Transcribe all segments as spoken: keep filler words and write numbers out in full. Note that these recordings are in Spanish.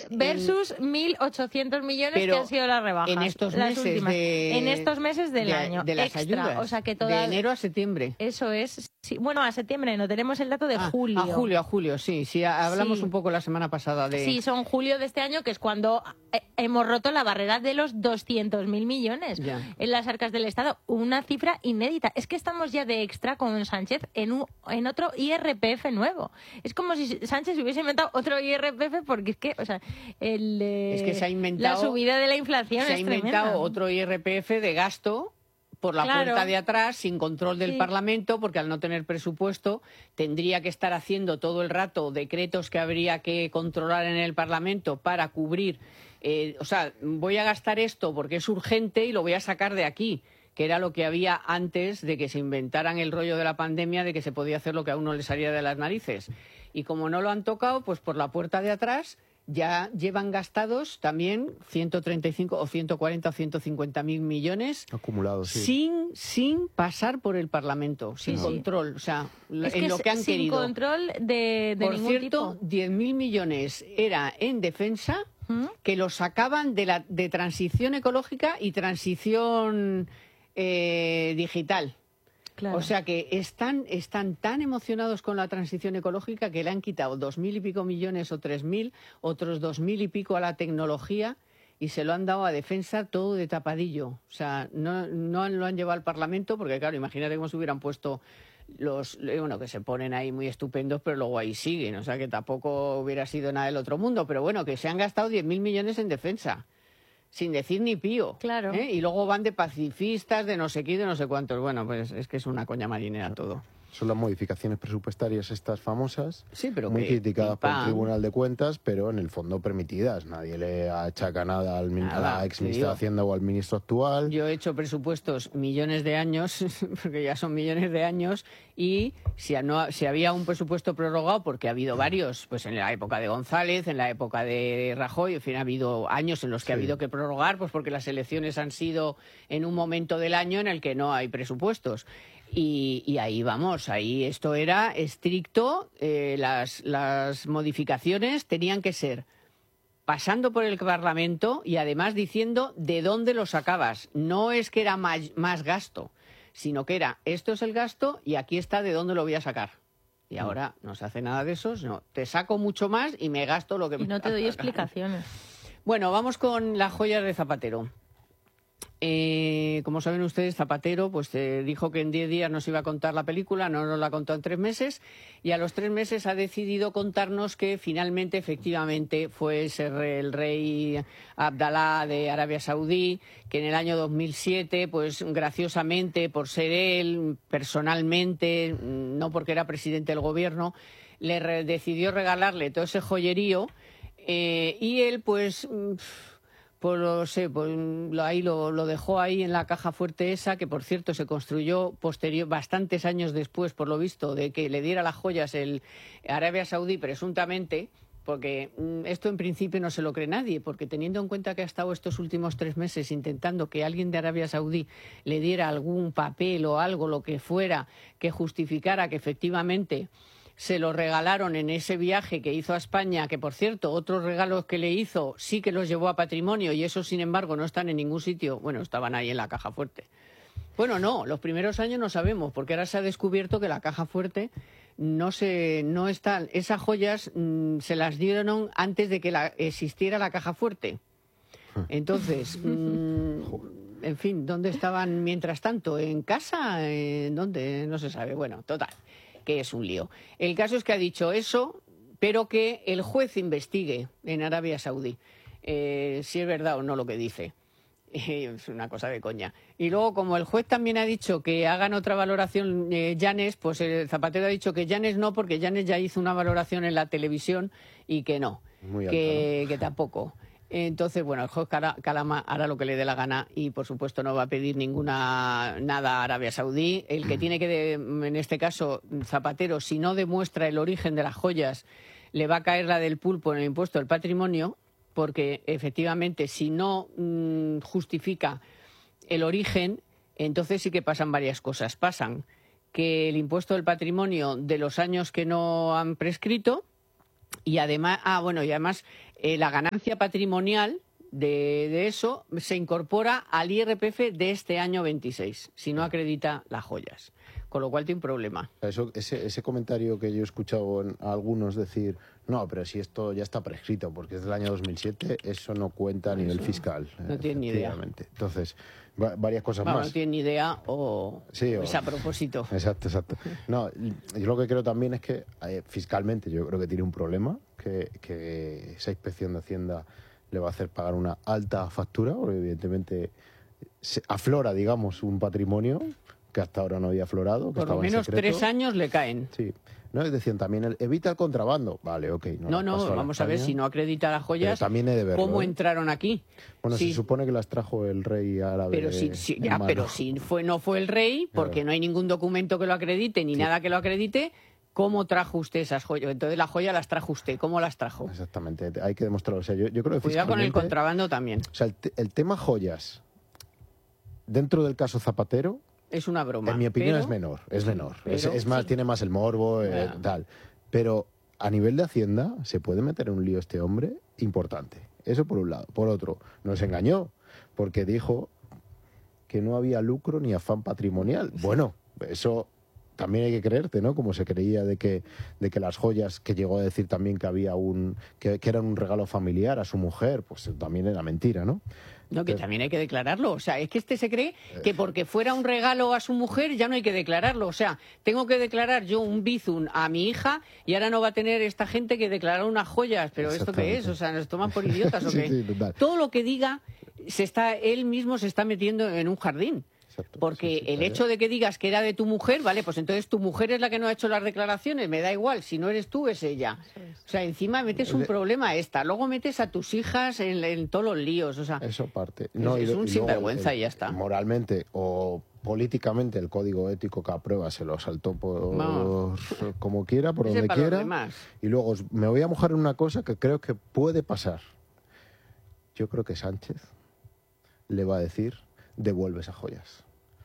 versus en, mil ochocientos millones que han sido las rebajas. En estos las meses últimas, de, en estos meses del de, año. De las extra, ayudas. O sea que toda, de enero a septiembre. Eso es. Sí, bueno, a septiembre no, tenemos el dato de ah, julio. A julio, a julio, sí. sí hablamos sí. un poco la semana pasada de... Sí, son julio de este año, que es cuando hemos roto la barrera de los doscientos mil millones ya. en las arcas del Estado. Una cifra inédita. Es que estamos ya de extra con Sánchez en, un, en otro I R P F nuevo. Es como si Sánchez hubiese inventado otro I R P F, porque es que, o sea, el, eh, es que se ha inventado, la subida de la inflación se es ha inventado tremenda. otro I R P F de gasto por la claro. puerta de atrás, sin control del sí. Parlamento, porque al no tener presupuesto tendría que estar haciendo todo el rato decretos que habría que controlar en el Parlamento para cubrir. Eh, o sea, voy a gastar esto porque es urgente y lo voy a sacar de aquí, que era lo que había antes de que se inventaran el rollo de la pandemia, de que se podía hacer lo que a uno le salía de las narices. Y como no lo han tocado, pues por la puerta de atrás ya llevan gastados también ciento treinta y cinco o ciento cuarenta o ciento cincuenta mil millones acumulados, sí. sin, sin pasar por el Parlamento, sin sí, control, o sea, es en que lo que han sin querido. Sin control de, de por ningún cierto, tipo. diez mil millones era en defensa, ¿Mm? que los sacaban de, la, de transición ecológica y transición eh, digital. Claro. O sea que están, están tan emocionados con la transición ecológica que le han quitado dos mil y pico millones o tres mil, otros dos mil y pico a la tecnología y se lo han dado a defensa todo de tapadillo. O sea, no, no lo han llevado al Parlamento porque, claro, imagínate cómo se hubieran puesto los, bueno, que se ponen ahí muy estupendos, pero luego ahí siguen. O sea que tampoco hubiera sido nada del otro mundo. Pero bueno, que se han gastado diez mil millones en defensa. Sin decir ni pío. Claro. ¿eh? Y luego van de pacifistas, de no sé qué, de no sé cuántos. Bueno, pues es que es una coña marinera todo. Son las modificaciones presupuestarias estas famosas, sí, pero muy que, criticadas por el pan. Tribunal de Cuentas, pero en el fondo permitidas. Nadie le achaca nada al, nada, a la exministra de Hacienda o al ministro actual. Yo he hecho presupuestos millones de años, porque ya son millones de años, y si, no, si había un presupuesto prorrogado, porque ha habido varios, pues en la época de González, en la época de Rajoy, en fin, ha habido años en los que sí. ha habido que prorrogar, pues porque las elecciones han sido en un momento del año en el que no hay presupuestos. Y, y ahí vamos, ahí esto era estricto, eh, las, las modificaciones tenían que ser pasando por el Parlamento y además diciendo de dónde lo sacabas. No es que era más, más gasto, sino que era esto es el gasto y aquí está de dónde lo voy a sacar. Y ahora no se hace nada de eso, no, te saco mucho más y me gasto lo que me... Y no te doy explicaciones. Bueno, vamos con las joyas de Zapatero. Eh, como saben ustedes, Zapatero pues eh, dijo que en diez días nos iba a contar la película, no nos la contó en tres meses y a los tres meses ha decidido contarnos que finalmente, efectivamente, fue ser el rey Abdalá de Arabia Saudí, que en el año dos mil siete, pues graciosamente, por ser él personalmente, no porque era presidente del gobierno, le re- decidió regalarle todo ese joyerío eh, y él pues... Pues lo sé, pues lo, ahí lo, lo dejó ahí en la caja fuerte esa, que por cierto se construyó posterior, bastantes años después, por lo visto, de que le diera las joyas el Arabia Saudí presuntamente, porque mmm, esto en principio no se lo cree nadie, porque teniendo en cuenta que ha estado estos últimos tres meses intentando que alguien de Arabia Saudí le diera algún papel o algo, lo que fuera, que justificara que efectivamente... se lo regalaron en ese viaje que hizo a España, que por cierto, otros regalos que le hizo sí que los llevó a patrimonio y esos, sin embargo, no están en ningún sitio. Bueno, estaban ahí en la caja fuerte. Bueno, no, los primeros años no sabemos, porque ahora se ha descubierto que la caja fuerte no se, no está, esas joyas mmm, se las dieron antes de que la, existiera la caja fuerte. Entonces, mmm, en fin, ¿dónde estaban mientras tanto? ¿En casa? ¿En dónde? No se sabe. Bueno, total. Que es un lío. El caso es que ha dicho eso, pero que el juez investigue en Arabia Saudí eh, si es verdad o no lo que dice. Eh, es una cosa de coña. Y luego, como el juez también ha dicho que hagan otra valoración eh, Llanes, pues el Zapatero ha dicho que Llanes no, porque Llanes ya hizo una valoración en la televisión y que no, Muy alto, que, ¿no? que tampoco. Entonces, bueno, el juez Calama hará lo que le dé la gana y, por supuesto, no va a pedir ninguna nada a Arabia Saudí. El que tiene que, de, en este caso, Zapatero, si no demuestra el origen de las joyas, le va a caer la del pulpo en el impuesto del patrimonio, porque, efectivamente, si no mmm, justifica el origen, entonces sí que pasan varias cosas. Pasan que el impuesto del patrimonio de los años que no han prescrito Y además, ah, bueno, y además eh, la ganancia patrimonial de, de eso se incorpora al I R P F de este año veintiséis, si no acredita las joyas. Con lo cual tiene un problema. Eso, ese, ese comentario que yo he escuchado en a algunos decir, no, pero si esto ya está prescrito porque es del año dos mil siete, eso no cuenta a nivel Eso fiscal. no tienen ni idea. Entonces, va, varias cosas Bueno, más. no tienen ni idea o Sí, o- es a propósito. Exacto, exacto. No, yo lo que creo también es que eh, fiscalmente yo creo que tiene un problema, que, que esa inspección de Hacienda le va a hacer pagar una alta factura, porque evidentemente se aflora, digamos, un patrimonio que hasta ahora no había aflorado. Que Por lo estaba en menos secreto. tres años le caen. Sí. No, decían también, el- evita el contrabando. Vale, ok. No, no, paso a la vamos a ver España. si no acredita las joyas. Pero también he de verlo, ¿Cómo ¿eh? entraron aquí? Bueno, Sí, se supone que las trajo el rey árabe. pero si, si- en ya, mano. pero si fue, no fue el rey, porque Claro. no hay ningún documento que lo acredite ni Sí. nada que lo acredite. ¿Cómo trajo usted esas joyas? Entonces las joyas las trajo usted. ¿Cómo las trajo? Exactamente, hay que demostrarlo. O sea, yo, yo creo que Cuidado con el fiscalmente- contrabando también. O sea, el, te- el tema joyas, dentro del caso Zapatero, Es una broma. en mi opinión pero- es menor, es menor. pero- es, es más, sí. tiene más el morbo, eh, Ya. tal. Pero a nivel de Hacienda se puede meter en un lío este hombre importante. Eso por un lado. Por otro, nos engañó, porque dijo que no había lucro ni afán patrimonial. Bueno, eso también hay que creerte, ¿no? Como se creía de que, de que las joyas, que llegó a decir también que había un, que, que eran un regalo familiar a su mujer, pues también era mentira, ¿no? No, que Entonces- también hay que declararlo. O sea, es que este se cree que porque fuera un regalo a su mujer ya no hay que declararlo. O sea, tengo que declarar yo un bizum a mi hija y ahora no va a tener esta gente que declarar unas joyas. ¿Pero esto qué es? Exactamente. O sea, ¿nos toman por idiotas o Sí, qué? sí, total. Todo lo que diga, se está, él mismo se está metiendo en un jardín. Exacto, Porque sí, sí, el está hecho de que digas que era de tu mujer, vale, pues entonces tu mujer es la que no ha hecho las declaraciones, me da igual, si no eres tú es ella. O sea, encima metes un Le- problema a esta, luego metes a tus hijas en, en todos los líos, o sea, Eso parte. Es- es y lo- un y luego sinvergüenza el- y ya está. Moralmente o políticamente el código ético que aprueba se lo saltó por Vamos. como quiera, por ese donde para los quiera. demás. Y luego os- me voy a mojar en una cosa que creo que puede pasar. Yo creo que Sánchez le va a decir, devuelve esas joyas.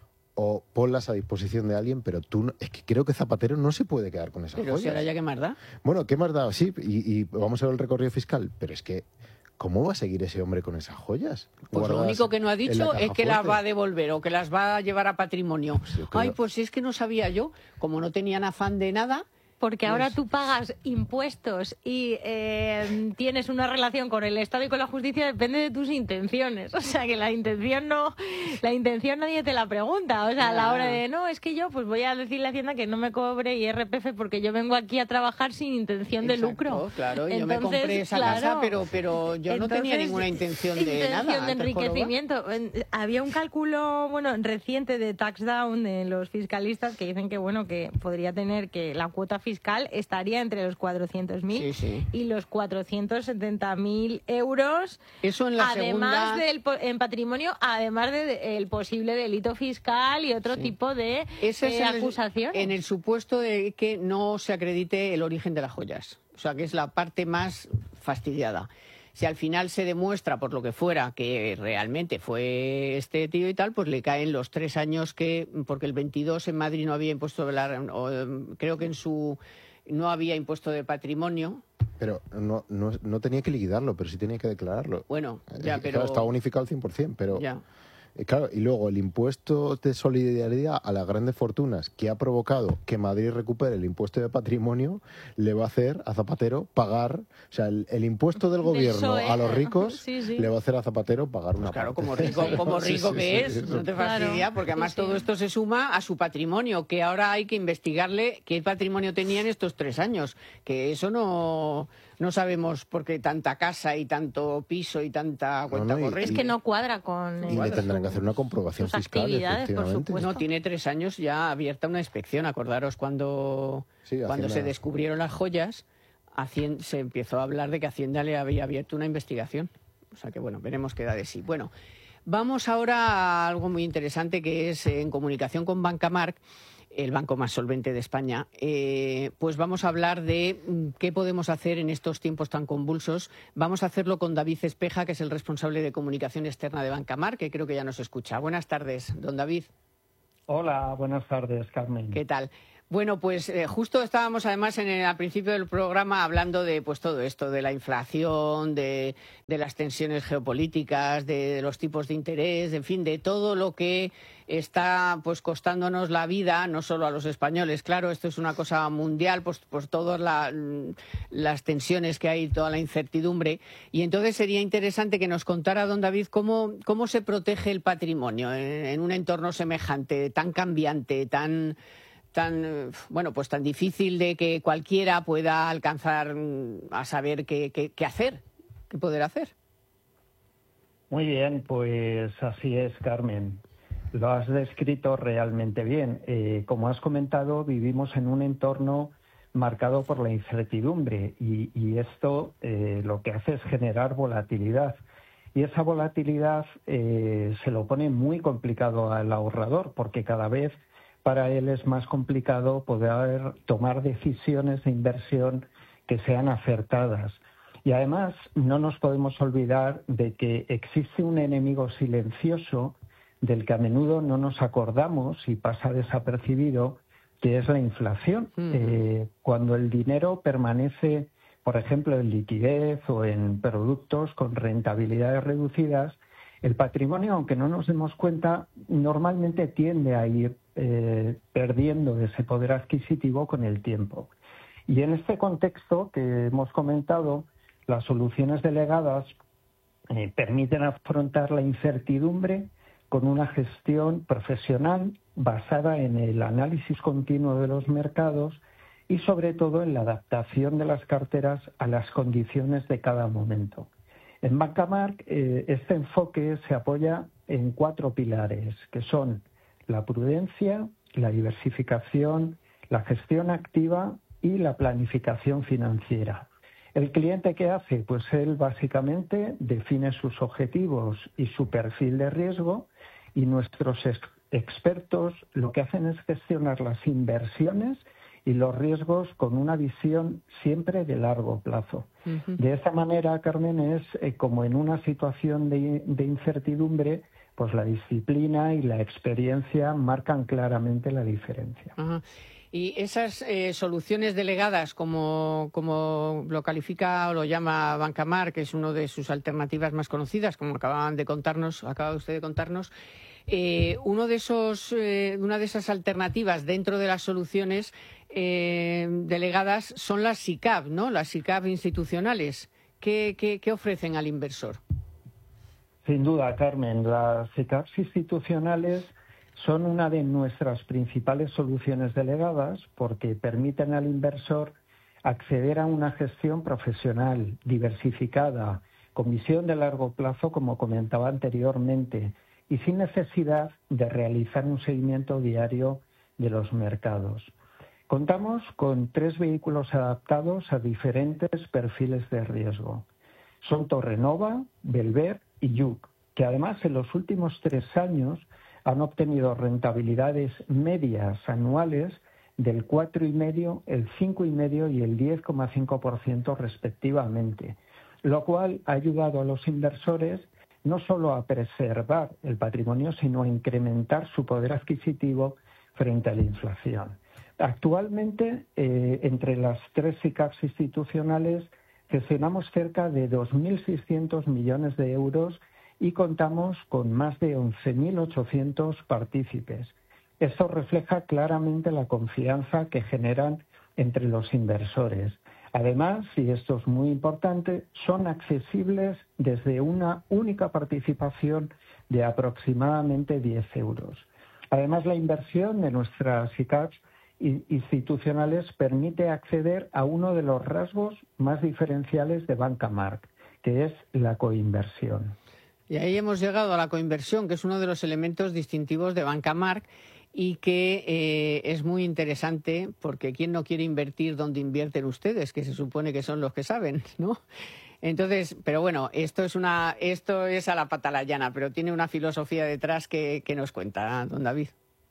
O ponlas a disposición de alguien, pero tú no- es que creo que Zapatero no se puede quedar con esas Pero joyas. si ahora ya que más da. Bueno, ¿qué más da? Sí, y, y vamos a ver el recorrido fiscal, pero es que, ¿cómo va a seguir ese hombre con esas joyas? Pues lo guardadas único que no ha en la dicho caja es que las fuerte? va a devolver o que las va a llevar a patrimonio. Pues yo creo- Ay, pues si es que no sabía yo, como no tenían afán de nada, Porque ahora Pues- tú pagas impuestos y eh, tienes una relación con el Estado y con la justicia, depende de tus intenciones. O sea, que la intención no, la intención nadie te la pregunta. O sea, a la Ya. hora de, no, es que yo pues voy a decirle a Hacienda que no me cobre I R P F porque yo vengo aquí a trabajar sin intención de Exacto, lucro. Claro, yo me Entonces, compré esa claro, casa, pero, pero yo no tenía entonces, ninguna intención de intención nada. de ¿te joroba? enriquecimiento. En- Había un cálculo, bueno, reciente de tax down de los fiscalistas que dicen que, bueno, que podría tener que la cuota fiscal estaría entre los cuatrocientos mil Sí, sí. y los cuatrocientos setenta mil euros. Eso en la además segunda... del po- en patrimonio, además del posible delito fiscal y otro Sí. tipo de Ese es eh, en el- acusaciones. en el supuesto de que no se acredite el origen de las joyas. O sea, que es la parte más fastidiada. Si al final se demuestra, por lo que fuera, que realmente fue este tío y tal, pues le caen los tres años que, porque el veintidós en Madrid no había impuesto, de la, o, em, creo que en su no había impuesto de patrimonio. Pero no, no, no tenía que liquidarlo, pero sí tenía que declararlo. Bueno, Eh, ya, claro, pero estaba unificado al cien por ciento, pero... ya. Eh, Claro, y luego el impuesto de solidaridad a las grandes fortunas que ha provocado que Madrid recupere el impuesto de patrimonio le va a hacer a Zapatero pagar, o sea, el, el impuesto del gobierno P S O E. a los ricos Sí, sí. le va a hacer a Zapatero pagar una Pues claro, parte. como rico, como Sí, rico sí, que sí, es, eso. no te Claro. fastidia, porque además Sí, sí. todo esto se suma a su patrimonio, que ahora hay que investigarle qué patrimonio tenía en estos tres años, que eso no, no sabemos por qué tanta casa y tanto piso y tanta cuenta no, y- corriente. Es que no cuadra con Y le eh, tendrán que su- hacer una comprobación sus fiscal, actividades, por efectivamente. supuesto. No, tiene tres años ya abierta una inspección. Acordaros cuando, Sí, cuando Hacienda- se descubrieron las joyas, Hacien- se empezó a hablar de que Hacienda le había abierto una investigación. O sea que, bueno, veremos qué da de sí. Bueno, vamos ahora a algo muy interesante que es eh, en comunicación con Bancamark, el banco más solvente de España, eh, pues vamos a hablar de mm, qué podemos hacer en estos tiempos tan convulsos. Vamos a hacerlo con David Espeja, que es el responsable de comunicación externa de Bancamark, que creo que ya nos escucha. Buenas tardes, don David. Hola, buenas tardes, Carmen. ¿Qué tal? Bueno, pues eh, justo estábamos además en el, al principio del programa hablando de pues todo esto, de la inflación, de, de las tensiones geopolíticas, de, de los tipos de interés, en fin, de todo lo que está pues costándonos la vida, no solo a los españoles, claro, esto es una cosa mundial, pues, pues todas la, las tensiones que hay, toda la incertidumbre. Y entonces sería interesante que nos contara, don David, cómo, cómo se protege el patrimonio en, en un entorno semejante, tan cambiante, tan... tan bueno pues tan difícil de que cualquiera pueda alcanzar a saber qué, qué, qué hacer, qué poder hacer. Muy bien, pues así es, Carmen. Lo has descrito realmente bien. Eh, como has comentado, vivimos en un entorno marcado por la incertidumbre y, y esto eh, lo que hace es generar volatilidad. Y esa volatilidad eh, se lo pone muy complicado al ahorrador porque cada vez para él es más complicado poder tomar decisiones de inversión que sean acertadas. Y además no nos podemos olvidar de que existe un enemigo silencioso del que a menudo no nos acordamos y pasa desapercibido, que es la inflación. Uh-huh. Eh, cuando el dinero permanece, por ejemplo, en liquidez o en productos con rentabilidades reducidas, el patrimonio, aunque no nos demos cuenta, normalmente tiende a ir eh, perdiendo ese poder adquisitivo con el tiempo. Y en este contexto que hemos comentado, las soluciones delegadas eh, permiten afrontar la incertidumbre con una gestión profesional basada en el análisis continuo de los mercados y sobre todo en la adaptación de las carteras a las condiciones de cada momento. En Bancamark eh, este enfoque se apoya en cuatro pilares, que son la prudencia, la diversificación, la gestión activa y la planificación financiera. ¿El cliente qué hace? Pues él básicamente define sus objetivos y su perfil de riesgo y nuestros ex- expertos lo que hacen es gestionar las inversiones y los riesgos con una visión siempre de largo plazo. Uh-huh. De esa manera, Carmen, es eh, como en una situación de, de incertidumbre, pues la disciplina y la experiencia marcan claramente la diferencia. Uh-huh. Y esas eh, soluciones delegadas, como, como lo califica o lo llama Bancamark, que es una de sus alternativas más conocidas, como acaban de contarnos, acaba usted de contarnos, eh, uno de esos, eh, una de esas alternativas dentro de las soluciones eh, delegadas son las S I C A P, ¿no? Las S I C A P institucionales. ¿Qué, qué, qué ofrecen al inversor? Sin duda, Carmen, las S I C A Ps institucionales son una de nuestras principales soluciones delegadas porque permiten al inversor acceder a una gestión profesional, diversificada, con visión de largo plazo, como comentaba anteriormente, y sin necesidad de realizar un seguimiento diario de los mercados. Contamos con tres vehículos adaptados a diferentes perfiles de riesgo. Son Torrenova, Belver y Yuc, que además en los últimos tres años han obtenido rentabilidades medias anuales del cuatro coma cinco, el cinco coma cinco y el diez coma cinco por ciento respectivamente, lo cual ha ayudado a los inversores no solo a preservar el patrimonio, sino a incrementar su poder adquisitivo frente a la inflación. Actualmente, eh, entre las tres S I C A Ps institucionales, gestionamos cerca de dos mil seiscientos millones de euros y contamos con más de once mil ochocientos partícipes. Esto refleja claramente la confianza que generan entre los inversores. Además, y esto es muy importante, son accesibles desde una única participación de aproximadamente diez euros. Además, la inversión de nuestras S I C A Ps institucionales permite acceder a uno de los rasgos más diferenciales de Bancamark, que es la coinversión. Y ahí hemos llegado a la coinversión, que es uno de los elementos distintivos de Bancamark y que eh, es muy interesante porque ¿quién no quiere invertir donde invierten ustedes? Que se supone que son los que saben, ¿no? Entonces, pero bueno, esto es una, esto es a la pata la llana, pero tiene una filosofía detrás que, que nos cuenta, don David.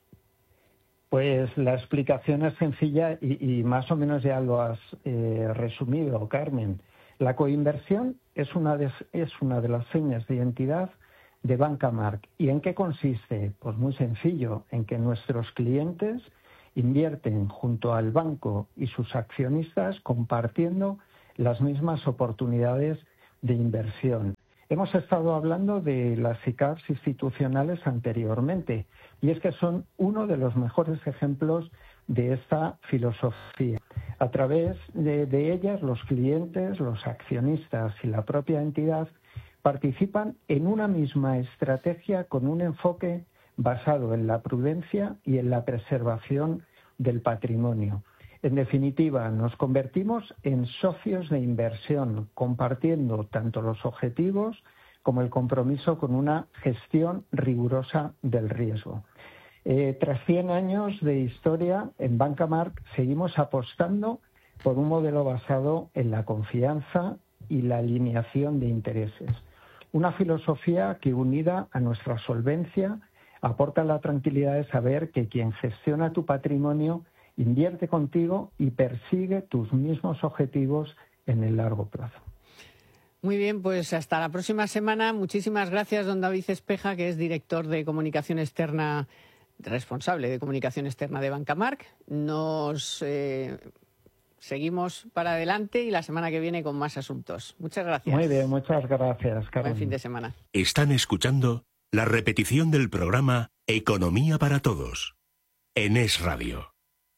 Pues la explicación es sencilla y, y más o menos ya lo has eh, resumido, Carmen. La coinversión es una, de, es una de las señas de identidad de Bancamark. ¿Y en qué consiste? Pues muy sencillo, en que nuestros clientes invierten junto al banco y sus accionistas compartiendo las mismas oportunidades de inversión. Hemos estado hablando de las S I C A Ps institucionales anteriormente y es que son uno de los mejores ejemplos de esta filosofía. A través de, de ellas, los clientes, los accionistas y la propia entidad participan en una misma estrategia con un enfoque basado en la prudencia y en la preservación del patrimonio. En definitiva, nos convertimos en socios de inversión, compartiendo tanto los objetivos como el compromiso con una gestión rigurosa del riesgo. Eh, tras cien años de historia, en Banca March seguimos apostando por un modelo basado en la confianza y la alineación de intereses. Una filosofía que, unida a nuestra solvencia, aporta la tranquilidad de saber que quien gestiona tu patrimonio invierte contigo y persigue tus mismos objetivos en el largo plazo. Muy bien, pues hasta la próxima semana. Muchísimas gracias, don David Espeja, que es director de comunicación externa, responsable de comunicación externa de Banca March. Nos eh, seguimos para adelante y la semana que viene con más asuntos. Muchas gracias. Muy bien, muchas gracias, Carmen. Buen fin de semana. Están escuchando la repetición del programa Economía para Todos en Es Radio.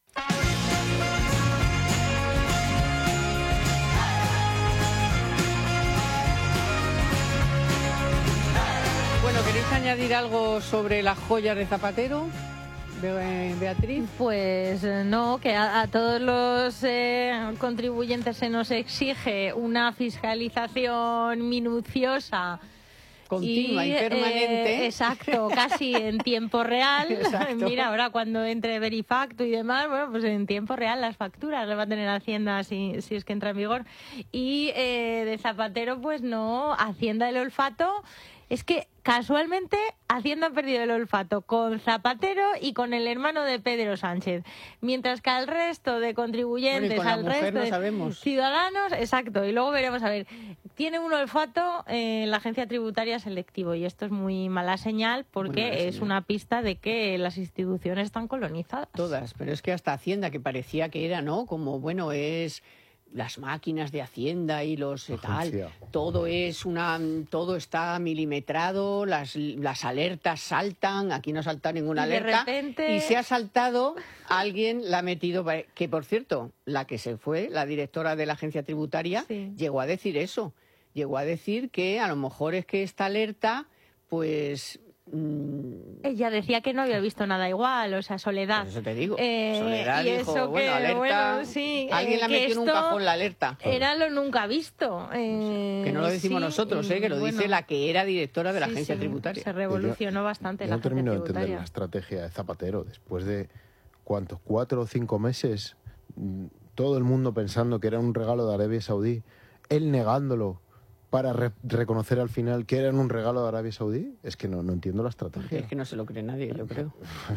Bueno, ¿queréis añadir algo sobre las joyas de Zapatero, Be- Beatriz? Pues eh, no, que a, a todos los eh, contribuyentes se nos exige una fiscalización minuciosa, Continua y, y permanente. Eh, exacto, casi en tiempo real. Exacto. Mira, ahora cuando entre Verifacto y demás, bueno, pues en tiempo real las facturas las va a tener Hacienda si, si es que entra en vigor. Y eh, de Zapatero, pues no, Hacienda del olfato. Es que casualmente Hacienda ha perdido el olfato con Zapatero y con el hermano de Pedro Sánchez. Mientras que al resto de contribuyentes, Bueno, y con la al mujer resto no de sabemos. ciudadanos, exacto, y luego veremos, a ver, tiene un olfato en eh, la agencia tributaria selectivo y esto es muy mala señal porque mala es señal. una pista de que las instituciones están colonizadas. Todas, pero es que hasta Hacienda, que parecía que era, ¿no? Como, bueno, es las máquinas de Hacienda y los eh, tal, Agencia. todo es una, todo está milimetrado, las, las alertas saltan, aquí no salta ninguna Y de alerta, repente- y se ha saltado, alguien la ha metido, pa- que por cierto, la que se fue, la directora de la agencia tributaria, Sí. llegó a decir eso, llegó a decir que a lo mejor es que esta alerta, pues... mm, Ella decía que no había visto nada igual, o sea, Soledad. Pues eso te digo. Eh, Soledad y dijo, eso bueno, que, alerta. bueno, sí, Alguien eh, la que metió en un esto cajón la alerta. Era lo nunca visto. eh, Que no lo decimos sí, nosotros, ¿eh? Que lo bueno, dice la que era directora de la sí, agencia sí, tributaria. Se revolucionó bastante Yo la no agencia termino de entender tributaria. la estrategia de Zapatero. Después de, ¿cuántos? ¿Cuatro o cinco meses? mm, Todo el mundo pensando que era un regalo de Arabia Saudí. Él negándolo para re- reconocer al final que era un regalo de Arabia Saudí. Es que no, no entiendo la estrategia. Es que no se lo cree nadie, yo creo.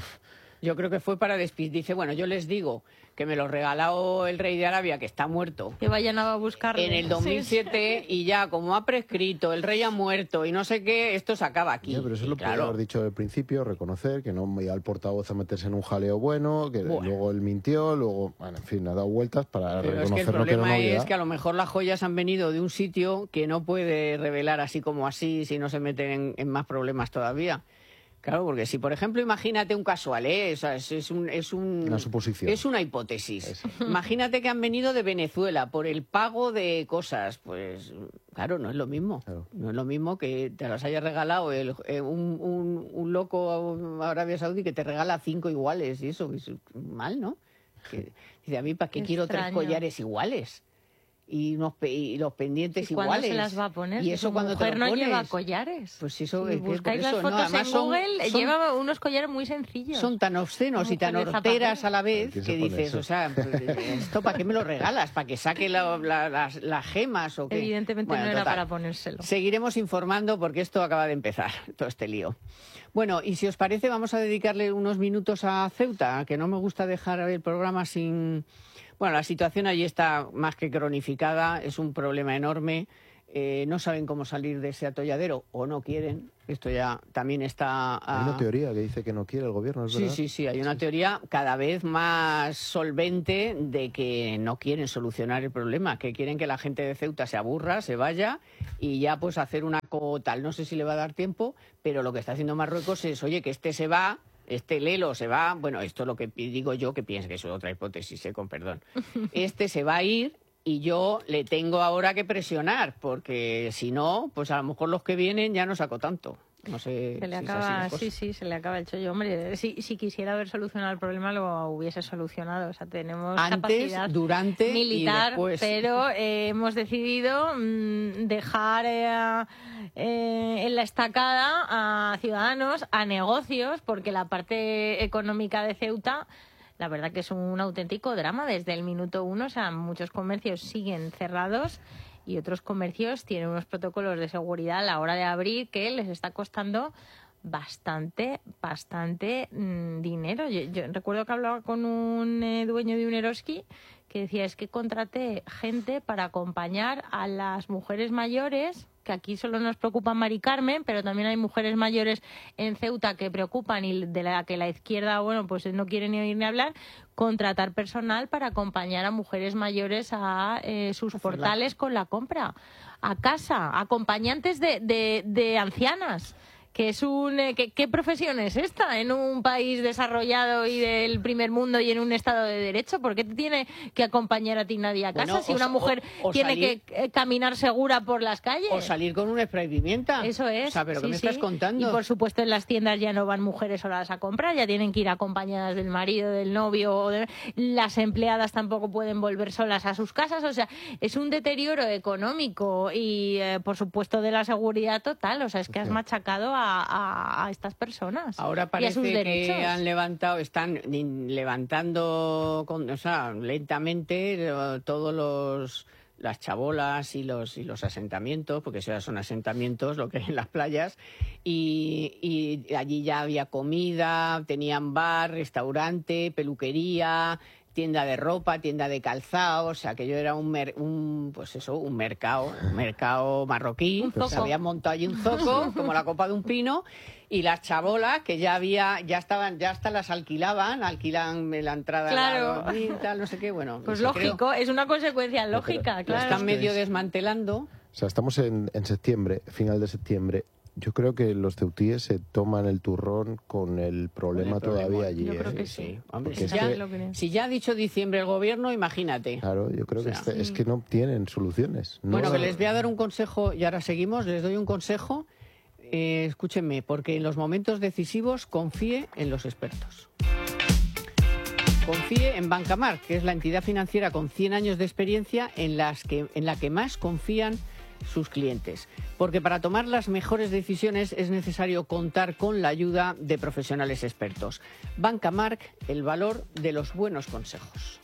Yo creo que fue para despistar. Dice, bueno, yo les digo que me lo regaló el rey de Arabia, que está muerto, Que vayan a buscarlo. en el dos mil siete, y ya, como ha prescrito, el rey ha muerto y no sé qué, esto se acaba aquí. Ya, pero eso Y lo podría claro, haber dicho al principio, reconocer que no me iba al portavoz a meterse en un jaleo bueno, que Bueno. luego él mintió, luego, bueno, en fin, ha dado vueltas para pero es que el reconocer lo que era problema una es obviedad. que a lo mejor las joyas han venido de un sitio que no puede revelar así como así si no se meten en, en más problemas todavía. Claro, porque si, por ejemplo, imagínate un casual, ¿eh? O sea, es, es un, es un- Una suposición. Es una hipótesis. Eso. Imagínate que han venido de Venezuela por el pago de cosas. Pues, claro, no es lo mismo. Claro. No es lo mismo que te las haya regalado el, eh, un, un, un loco a Arabia Saudí que te regala cinco iguales y eso. Es mal, ¿no? Que, dice, a mí, ¿para qué Qué quiero extraño. tres collares iguales? Y, unos, pe- y los pendientes ¿Y cuándo iguales. se las va a poner? Y eso Su cuando te mujer lo no pones. lleva collares. Pues eso Si es que por buscáis las eso, no, fotos además en son- Google, son- lleva unos collares muy sencillos. Son tan obscenos Una y tan mujer de horteras Zapatero. a la vez ¿Quién se que pone dices, eso? o sea, pues, ¿esto para qué me lo regalas? ¿Para que saque la- la- las, las gemas o qué? Evidentemente Bueno, no era total. para ponérselo. Seguiremos informando porque esto acaba de empezar, todo este lío. Bueno, y si os parece, vamos a dedicarle unos minutos a Ceuta, que no me gusta dejar el programa sin... Bueno, la situación allí está más que cronificada, es un problema enorme. eh, no saben cómo salir de ese atolladero o no quieren. Esto ya también está... Hay una teoría que dice que no quiere el gobierno, ¿es Sí, verdad? sí, sí, hay una teoría cada vez más solvente de que no quieren solucionar el problema, que quieren que la gente de Ceuta se aburra, se vaya y ya pues hacer una tal. No sé si le va a dar tiempo, pero lo que está haciendo Marruecos es, oye, que este se va, este Lelo se va, bueno, esto es lo que digo yo, que pienso que es otra hipótesis, eh, con perdón. Este se va a ir y yo le tengo ahora que presionar, porque si no, pues a lo mejor los que vienen ya no saco tanto. No sé se le si acaba, es así la cosa. sí, sí, se le acaba el chollo. Hombre, si, si quisiera haber solucionado el problema, lo hubiese solucionado. O sea, tenemos Antes, capacidad durante militar, y después. pero eh, hemos decidido mmm, dejar eh, eh, en la estacada a ciudadanos, a negocios, porque la parte económica de Ceuta, la verdad que es un auténtico drama desde el minuto uno. O sea, muchos comercios siguen cerrados y otros comercios tienen unos protocolos de seguridad a la hora de abrir que les está costando bastante, bastante mmm, dinero. Yo, yo recuerdo que hablaba con un eh, dueño de un Eroski que decía, es que contraté gente para acompañar a las mujeres mayores, que aquí solo nos preocupa Mari Carmen, pero también hay mujeres mayores en Ceuta que preocupan y de la que la izquierda, bueno, pues no quiere ni oír ni hablar, contratar personal para acompañar a mujeres mayores a eh, sus portales con la compra, a casa, acompañantes de, de, de ancianas. Que es un eh, ¿qué, ¿Qué profesión es esta en un país desarrollado y del primer mundo y en un estado de derecho? ¿Por qué te tiene que acompañar a ti nadie a casa bueno, si o, una mujer o, o tiene salir, que eh, caminar segura por las calles? O salir con un spray pimienta. Eso es. O sea, ¿pero sí, qué me sí. estás contando? Y por supuesto en las tiendas ya no van mujeres solas a comprar, ya tienen que ir acompañadas del marido, del novio. O de... Las empleadas tampoco pueden volver solas a sus casas. O sea, es un deterioro económico y eh, por supuesto de la seguridad total. O sea, es que has machacado a, a a estas personas. Ahora parece que han levantado, están levantando, con, o sea, lentamente todos los las chabolas y los y los asentamientos, porque eso ya son asentamientos, lo que hay en las playas, y, y allí ya había comida, tenían bar, restaurante, peluquería, tienda de ropa, tienda de calzado, o sea, que yo era un, mer, un pues eso, un mercado, un mercado marroquí, un se habían montado allí un zoco, como la copa de un pino, y las chabolas que ya había, ya estaban, ya hasta las alquilaban, alquilan la entrada, claro. la, y tal, no sé qué, bueno. Pues lógico, creo, es una consecuencia lógica, pero, claro. Lo están medio desmantelando. O sea, estamos en, en septiembre, final de septiembre. Yo creo que los ceutíes se toman el turrón con el problema, el problema todavía allí. Yo ¿eh? creo que sí. sí. Hombre, si, ya, que... si ya ha dicho diciembre el gobierno, imagínate. Claro, yo creo o sea, que este, sí. es que no tienen soluciones. No bueno, lo... que les voy a dar un consejo, y ahora seguimos, les doy un consejo. Eh, escúchenme, porque en los momentos decisivos confíe en los expertos. Confíe en Bancamar, que es la entidad financiera con cien años de experiencia en, las que, en la que más confían sus clientes. Porque para tomar las mejores decisiones es necesario contar con la ayuda de profesionales expertos. Bancamar, el valor de los buenos consejos.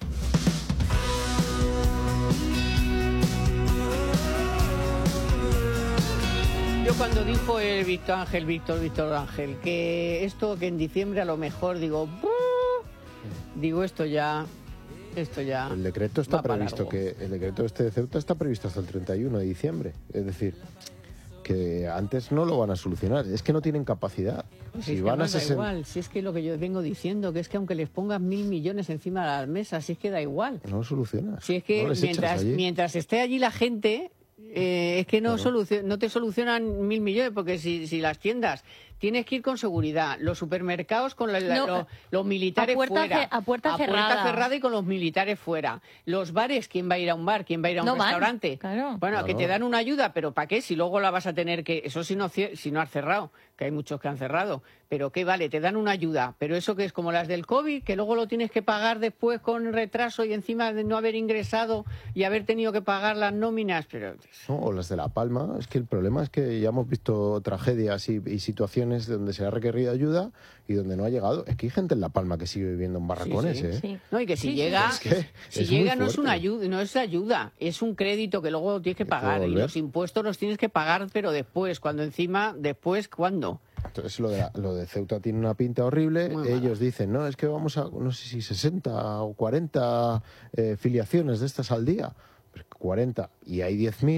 Yo cuando dijo el Víctor Ángel, Víctor, Víctor Ángel, que esto que en diciembre a lo mejor digo, digo esto ya... Esto ya el decreto está previsto que el decreto este de Ceuta está previsto hasta el treinta y uno de diciembre, es decir, que antes no lo van a solucionar, es que no tienen capacidad. Pues si es van que a da sesen... igual, si es que lo que yo vengo diciendo, que es que aunque les pongas mil millones encima de las mesas, si es que da igual. No lo solucionas. Si es que no mientras mientras esté allí la gente, eh, es que no, claro. solucion- no te solucionan mil millones, porque si, si las tiendas tienes que ir con seguridad, los supermercados con la, la, no, los, los militares a puerta fuera, ce- a puerta a cerrada. puerta cerrada y con los militares fuera. Los bares, ¿quién va a ir a un bar? ¿Quién va a ir a un no restaurante? Van, claro. Bueno, claro. que te dan una ayuda, pero ¿para qué? Si luego la vas a tener que... Eso si no, si no has cerrado, que hay muchos que han cerrado. Pero ¿qué vale? Te dan una ayuda. Pero eso que es como las del COVID, que luego lo tienes que pagar después con retraso y encima de no haber ingresado y haber tenido que pagar las nóminas. Pero... No, o las de La Palma. Es que el problema es que ya hemos visto tragedias y, y situaciones donde se ha requerido ayuda y donde no ha llegado. Es que hay gente en La Palma que sigue viviendo en barracones, sí, sí. ¿eh? Sí. No, y que si sí, llega, sí. Es que si es llega muy no es una fuerte. ayuda, no es ayuda, es un crédito que luego tienes que Hay que pagar y devolver. los impuestos los tienes que pagar, pero después, cuando encima, después, ¿cuándo? Entonces lo de, la- lo de Ceuta tiene una pinta horrible. Muy mala. Ellos dicen, no, es que vamos a, no sé si sesenta o cuarenta eh, filiaciones de estas al día. Pero cuarenta y hay diez mil,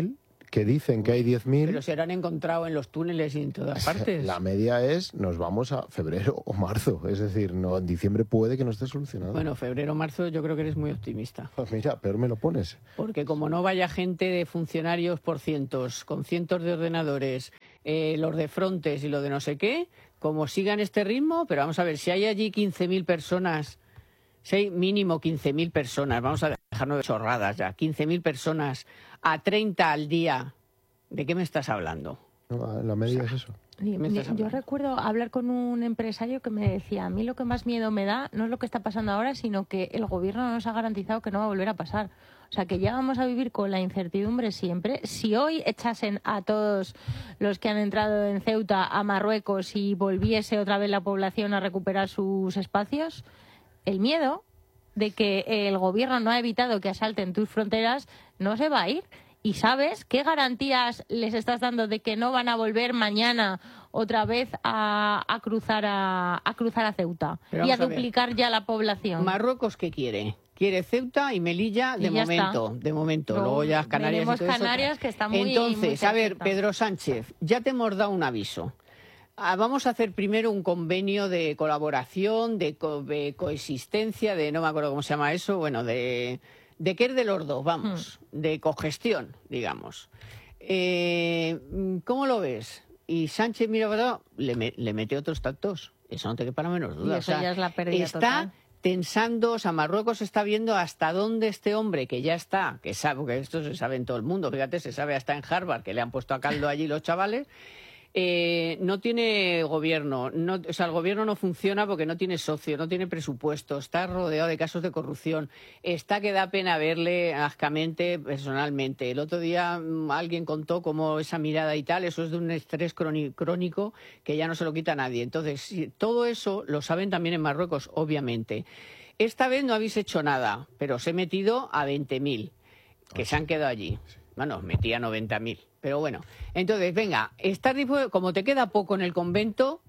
que dicen que hay diez mil. Pero se habrán encontrado en los túneles y en todas partes. La media es, nos vamos a febrero o marzo. Es decir, no, en diciembre puede que no esté solucionado. Bueno, febrero o marzo yo creo que eres muy optimista. Pues mira, peor me lo pones. Porque como no vaya gente de funcionarios por cientos, con cientos de ordenadores, eh, los de frontes y lo de no sé qué, como sigan este ritmo, pero vamos a ver, si hay allí quince mil personas, si hay mínimo quince mil personas, vamos a dejarnos de chorradas ya, quince mil personas a treinta al día, ¿de qué me estás hablando? No, la media es eso. Yo recuerdo hablar con un empresario que me decía, a mí lo que más miedo me da no es lo que está pasando ahora, sino que el gobierno no nos ha garantizado que no va a volver a pasar. O sea, que ya vamos a vivir con la incertidumbre siempre. Si hoy echasen a todos los que han entrado en Ceuta a Marruecos y volviese otra vez la población a recuperar sus espacios, el miedo de que el gobierno no ha evitado que asalten tus fronteras no se va a ir. ¿Y sabes qué garantías les estás dando de que no van a volver mañana otra vez a, a cruzar a, a cruzar a Ceuta y a, a duplicar ya la población? ¿Marruecos qué quiere? Quiere Ceuta y Melilla de y momento, está. de momento. No, Luego ya Canarias y todo Canarias eso. Que está muy, Entonces, muy a ver, Pedro Sánchez, ya te hemos dado un aviso. Ah, vamos a hacer primero un convenio de colaboración, de, co de coexistencia, de no me acuerdo cómo se llama eso, bueno, de... ¿De qué es de los dos? Vamos, hmm. de cogestión, digamos. Eh, ¿Cómo lo ves? Y Sánchez, mira, le, me, le mete otros tactos. Eso no te quepa la menor duda. Y eso o sea, ya es la pérdida está total. tensando, o sea, Marruecos está viendo hasta dónde este hombre, que ya está, que sabe, porque esto se sabe en todo el mundo, fíjate, se sabe hasta en Harvard, que le han puesto a caldo allí los chavales, Eh, no tiene gobierno, no, o sea, el gobierno no funciona porque no tiene socio, no tiene presupuesto, está rodeado de casos de corrupción, está que da pena verle ascamente personalmente. El otro día mmm, alguien contó cómo esa mirada y tal, eso es de un estrés crónico que ya no se lo quita a nadie. Entonces, si, todo eso lo saben también en Marruecos, obviamente. Esta vez no habéis hecho nada, pero os he metido a veinte mil que se han quedado allí. Bueno, metí a noventa mil. Pero bueno, entonces, venga, ¿estás dispuesto? Como te queda poco en el convento,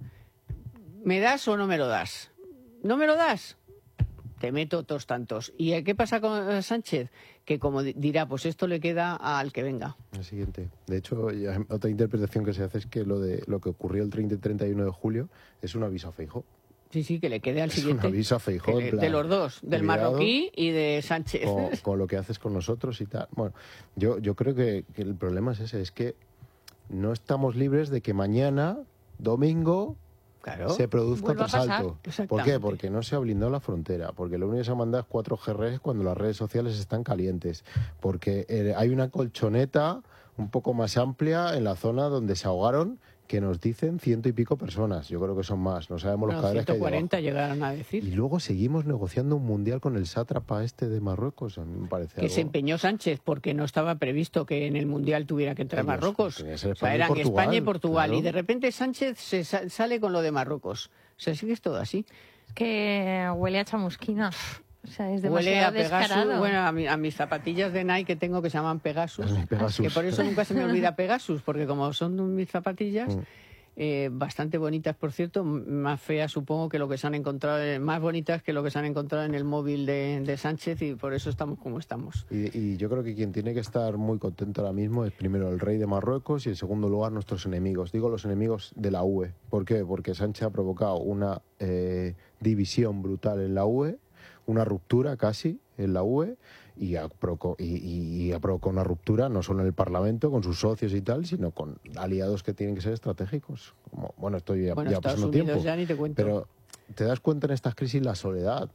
¿me das o no me lo das? ¿No me lo das? Te meto otros tantos. ¿Y qué pasa con Sánchez? Que como dirá, pues esto le queda al que venga. El siguiente. De hecho, ya, otra interpretación que se hace es que lo de lo que ocurrió el treinta y treinta y uno de julio es un aviso a Feijóo. Sí, sí, que le quede al es siguiente. Un aviso a Feijóo, le, plan, de los dos, del marroquí y de Sánchez. Con, con lo que haces con nosotros y tal. Bueno, yo, yo creo que, que el problema es ese, es que no estamos libres de que mañana, domingo, claro, se produzca otro salto. ¿Por qué? Porque no se ha blindado la frontera, porque lo único que se ha mandado es cuatro G Rs cuando las redes sociales están calientes, porque eh, hay una colchoneta un poco más amplia en la zona donde se ahogaron, que nos dicen ciento y pico personas. Yo creo que son más. No sabemos los cadáveres que hay ciento cuarenta llegaron a decir. Y luego seguimos negociando un mundial con el sátrapa este de Marruecos. A mí me parece que algo... se empeñó Sánchez porque no estaba previsto que en el mundial tuviera que entrar Ellos, Marruecos. O sea, eran y España y Portugal. Claro. Y de repente Sánchez se sa sale con lo de Marruecos. O sea, sí que es todo así. Es que huele a chamusquina. O sea, es huele a Pegasus, descarado. Bueno, a, mi, a mis zapatillas de Nike que tengo que se llaman Pegasus. Pegasus. Que por eso nunca se me olvida Pegasus, porque como son mis zapatillas... Mm. Eh, bastante bonitas, por cierto, más feas supongo que lo que se han encontrado, más bonitas que lo que se han encontrado en el móvil de, de Sánchez, y por eso estamos como estamos. Y, y yo creo que quien tiene que estar muy contento ahora mismo es primero el rey de Marruecos y en segundo lugar nuestros enemigos. Digo los enemigos de la U E. ¿Por qué? Porque Sánchez ha provocado una eh, división brutal en la U E, una ruptura casi en la U E, y ha, provocado, y, y ha provocado una ruptura no solo en el Parlamento con sus socios y tal, sino con aliados que tienen que ser estratégicos. Como, bueno, estoy ya, bueno, ya Estados pasando Unidos tiempo, ya ni te cuento. Pero te das cuenta en estas crisis la soledad.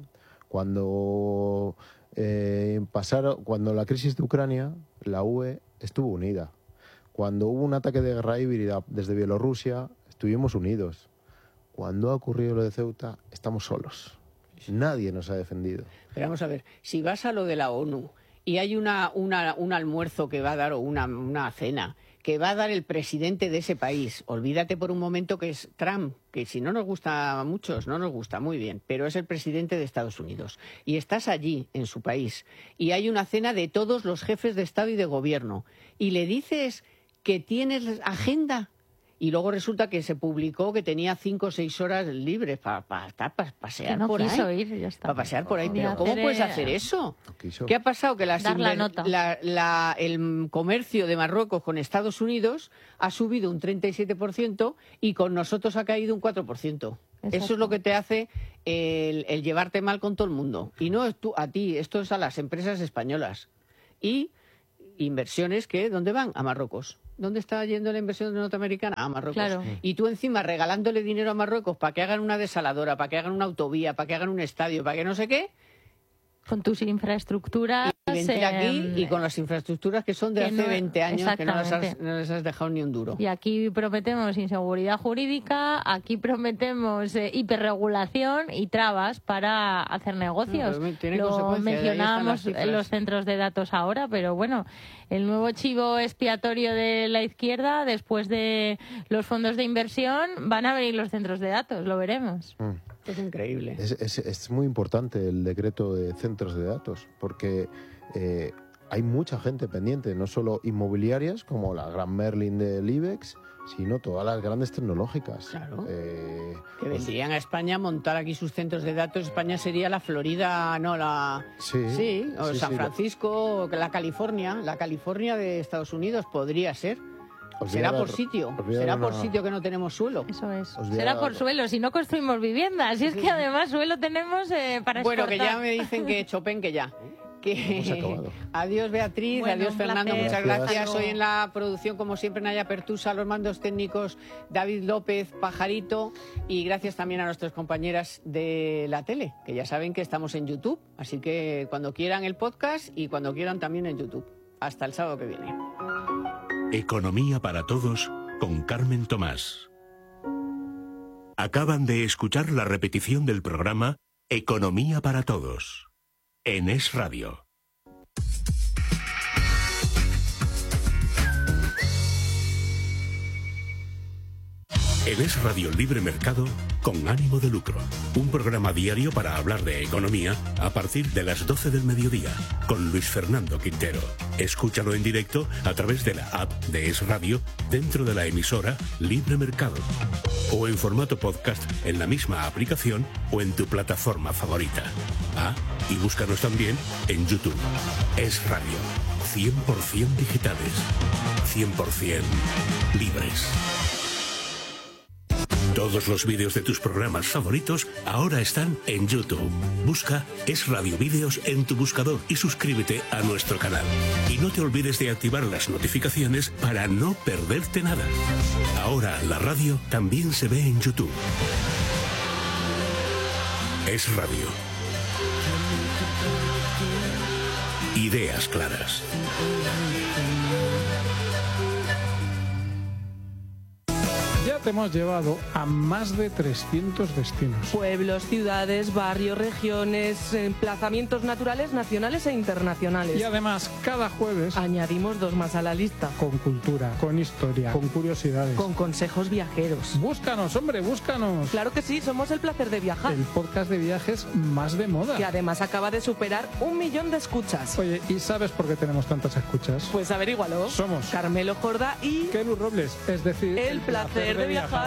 Cuando eh, pasaron, cuando la crisis de Ucrania, la U E estuvo unida. Cuando hubo un ataque de guerra híbrida desde Bielorrusia, estuvimos unidos. Cuando ha ocurrido lo de Ceuta, estamos solos. Nadie nos ha defendido. Pero vamos a ver, si vas a lo de la ONU y hay una, una, un almuerzo que va a dar o una, una cena que va a dar el presidente de ese país, olvídate por un momento que es Trump, que si no nos gusta a muchos, no nos gusta muy bien, pero es el presidente de Estados Unidos. Y estás allí, en su país, y hay una cena de todos los jefes de Estado y de Gobierno, y le dices que tienes agenda, Y luego resulta que se publicó que tenía cinco o seis horas libres para pa, pa, pa, pasear que no por quiso ahí. Ir, ya está. Para pasear por ahí. Voy a Pero ¿cómo hacer, puedes eh, hacer eso? No quiso. ¿Qué ha pasado? Que las Dar la inver- nota. la- la- el comercio de Marruecos con Estados Unidos ha subido un treinta y siete por ciento y con nosotros ha caído un cuatro por ciento. Eso es lo que te hace el, el llevarte mal con todo el mundo. Y no es tú, a ti, esto es a las empresas españolas. Y inversiones que, ¿dónde van? A Marruecos. ¿Dónde está yendo la inversión norteamericana? A Marruecos. Claro. Y tú encima regalándole dinero a Marruecos para que hagan una desaladora, para que hagan una autovía, para que hagan un estadio, para que no sé qué. Con tus infraestructuras. Y venir eh, aquí y con las infraestructuras que son de que hace no- veinte años que no, las has, exactamente. no les has dejado ni un duro. Y aquí prometemos inseguridad jurídica, aquí prometemos eh, hiperregulación y trabas para hacer negocios. No, pero tiene Lo consecuencias, ahí están mencionábamos las cifras. en los centros de datos ahora, pero bueno, el nuevo chivo expiatorio de la izquierda, después de los fondos de inversión, van a venir los centros de datos, lo veremos. Mm. Es increíble. Es, es, es muy importante el decreto de centros de datos, porque eh, hay mucha gente pendiente, no solo inmobiliarias, como la Gran Merlin del IBEX, sino todas las grandes tecnológicas. Claro. Eh, Que pues, vendrían a España a montar aquí sus centros de datos. España sería la Florida, no, la... Sí, sí, o sí, San sí, Francisco, la California. La California de Estados Unidos podría ser. os voy a Será dar- por sitio. os voy a Será dar por una- sitio que no tenemos suelo. Eso es. Os voy a Será dar- por suelo, si no construimos viviendas. Y es que además suelo tenemos eh, para Bueno, que ya exportar. me dicen que Chopin, que ya. Hemos Que... acabado. Adiós Beatriz, Bueno, adiós un Fernando, placer. muchas Gracias. gracias. Hasta Hoy luego. en la producción, como siempre, Naya Pertusa, los mandos técnicos David López, Pajarito, y gracias también a nuestras compañeras de la tele, que ya saben que estamos en YouTube, así que cuando quieran el podcast y cuando quieran también en YouTube. Hasta el sábado que viene. Economía para todos con Carmen Tomás. Acaban de escuchar la repetición del programa Economía para todos en Es Radio. En Es Radio Libre Mercado con ánimo de lucro. Un programa diario para hablar de economía a partir de las doce del mediodía con Luis Fernando Quintero. Escúchalo en directo a través de la app de Es Radio dentro de la emisora Libre Mercado o en formato podcast en la misma aplicación o en tu plataforma favorita. Ah, y búscanos también en YouTube. Es Radio. cien por ciento digitales. cien por ciento libres. Todos los vídeos de tus programas favoritos ahora están en YouTube. Busca Es Radio Vídeos en tu buscador y suscríbete a nuestro canal. Y no te olvides de activar las notificaciones para no perderte nada. Ahora la radio también se ve en YouTube. Es Radio. Ideas claras. Ya te hemos llevado a más de trescientos destinos. Pueblos, ciudades, barrios, regiones, emplazamientos naturales nacionales e internacionales. Y además, cada jueves, Añadimos dos más a la lista, con cultura, con historia, con curiosidades. con consejos viajeros. Búscanos, hombre, búscanos. Claro que sí, somos El Placer de Viajar, El podcast de viajes más de moda. que además acaba de superar un millón de escuchas. Oye, ¿y sabes por qué tenemos tantas escuchas? Pues averígualo. Somos Carmelo Jorda y Kelu Robles, es decir... El Placer de Viajar.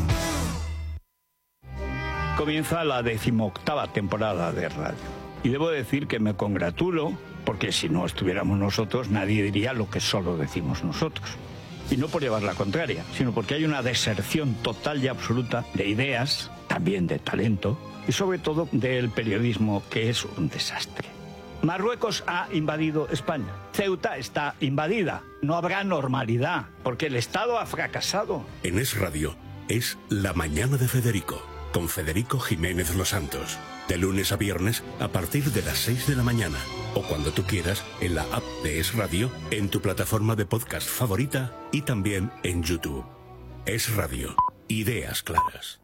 Comienza la decimoctava temporada de radio. Y debo decir que me congratulo, porque si no estuviéramos nosotros, nadie diría lo que solo decimos nosotros. Y no por llevar la contraria, sino porque hay una deserción total y absoluta de ideas, también de talento, y sobre todo del periodismo, que es un desastre. Marruecos ha invadido España. Ceuta está invadida. No habrá normalidad, porque el Estado ha fracasado. En Es Radio es La Mañana de Federico, con Federico Jiménez Los Santos. De lunes a viernes a partir de las seis de la mañana. O cuando tú quieras en la app de Es Radio, en tu plataforma de podcast favorita y también en YouTube. Es Radio. Ideas claras.